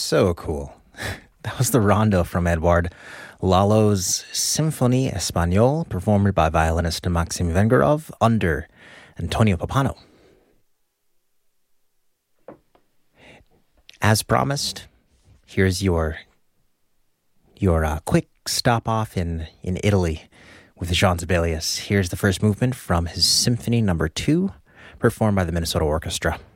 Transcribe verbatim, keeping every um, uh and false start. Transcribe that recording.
So cool. That was the rondo from Edouard Lalo's Symphonie Espagnole, performed by violinist Maxim Vengerov under Antonio Pappano. As promised, here's your your uh, quick stop off in, in Italy with Jean Sibelius. Here's the first movement from his Symphony Number Two, performed by the Minnesota Orchestra.